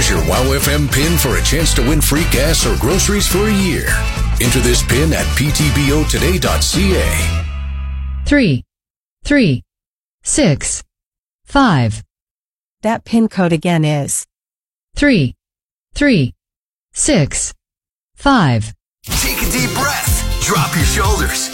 Here's your Wow FM pin for a chance to win free gas or groceries for a year. Enter this pin at ptbotoday.ca. 3, 3, 6, 5. That PIN code again is 3, 3, 6, 5. Take a deep breath. Drop your shoulders.